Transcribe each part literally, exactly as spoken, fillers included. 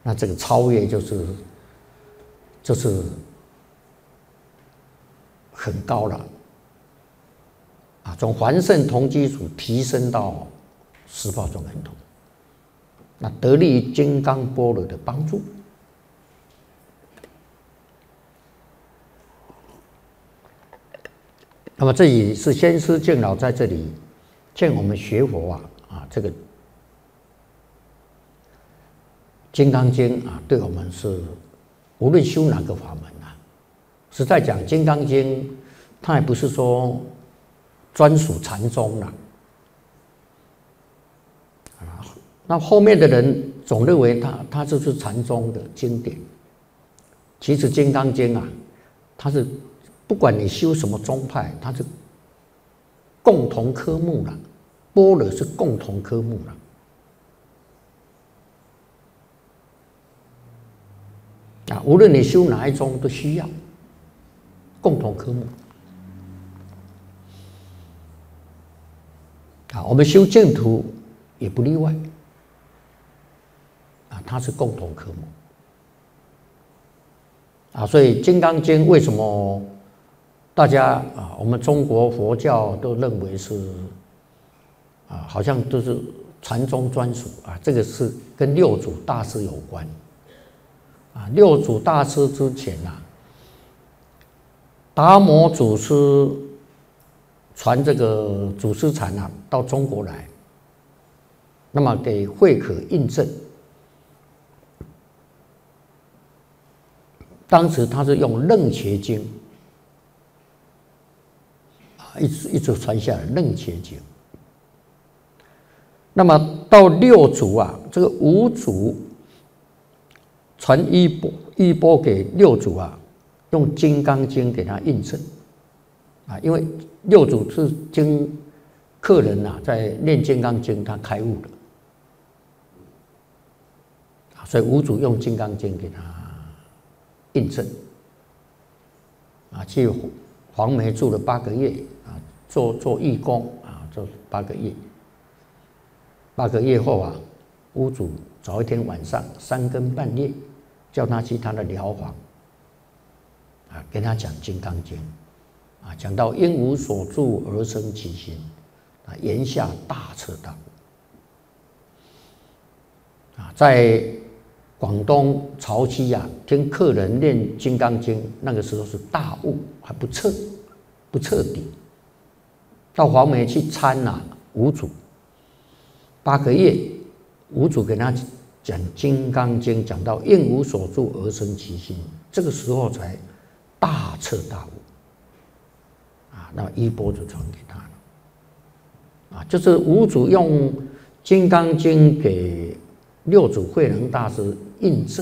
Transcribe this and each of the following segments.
那这个超越就是就是很高了啊，从凡圣同居属提升到十报众人同，那得利于金刚般若的帮助。那么这里是先师敬老在这里劝我们学佛啊啊，这个《金刚经》啊，对我们是无论修哪个法门啊，实在讲，《金刚经》它也不是说专属禅宗了啊。那后面的人总认为它它就是禅宗的经典，其实《金刚经》啊，它是不管你修什么宗派，它是共同科目了，般若是共同科目了。啊，无论你修哪一宗都需要共同科目。啊，我们修净土也不例外。啊，它是共同科目。啊，所以《金刚经》为什么大家啊，我们中国佛教都认为是啊，好像都是禅宗专属啊，这个是跟六祖大师有关。啊，六祖大师之前啊，达摩祖师传这个祖师禅啊到中国来，那么给慧可印证。当时他是用《楞伽经》啊，一直一直传下来，《楞伽经》。那么到六祖啊，这个五祖传衣钵，衣钵给六祖啊，用《金刚经》给他印证啊，因为六祖是经客人啊，在念《金刚经》，他开悟的啊，所以五祖用《金刚经》给他印证啊，去黄梅住了八个月啊，做做义工啊，做八个月。八个月后啊，五祖早一天晚上三更半夜，叫他去他的寮房啊，跟他讲《金刚经》啊，讲到因无所住而生其心啊，言下大彻大悟啊，在广东潮溪啊，听客人念《金刚经》，那个时候是大悟，还不彻不彻底。到黄梅去参啊，五祖八个月，五祖给他讲《金刚经》，讲到应无所住而生其心，这个时候才大彻大悟啊，那衣钵就传给他了啊，就是五祖用《金刚经》给六祖慧能大师印证。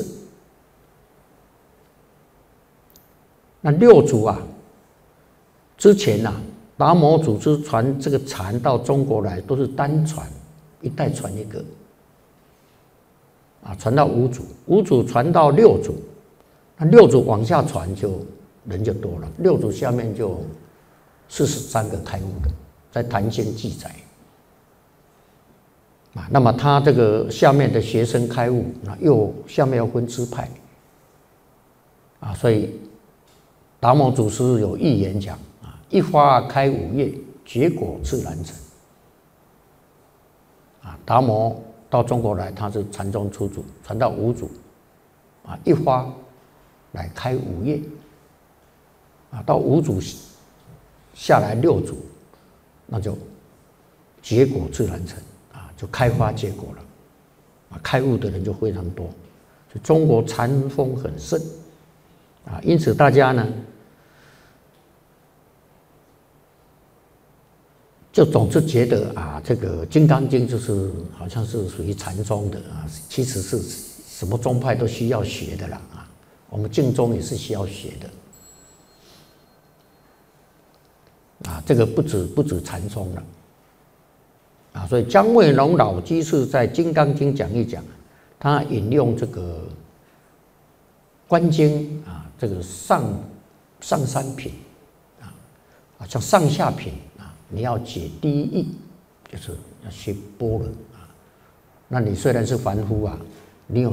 那六祖啊，之前呐、啊，达摩祖师传这个禅到中国来，都是单传，一代传一个，啊，传到五祖，五祖传到六祖，那六祖往下传就人就多了，六祖下面就四十三个开悟的，在《坛经》记载。啊，那么他这个下面的学生开悟，那又下面要分支派，啊，所以达摩祖师有预言讲啊，一花开五叶，结果自然成。啊，达摩到中国来，他是禅宗初祖，传到五祖，啊，一花来开五叶，啊，到五祖下来六祖，那就结果自然成。就开花结果了，啊，开悟的人就非常多，所以中国禅风很盛，啊，因此大家呢，就总是觉得啊，这个《金刚经》就是好像是属于禅宗的啊，其实是什么宗派都需要学的啦啊，我们净宗也是需要学的，啊，这个不止不止禅宗了。啊，所以姜惠龙老居士在《金刚经》讲一讲，他引用这个《观经》啊，这个上上三品啊，啊叫上下品啊，你要解第一义，就是要学般若啊。那你虽然是凡夫啊，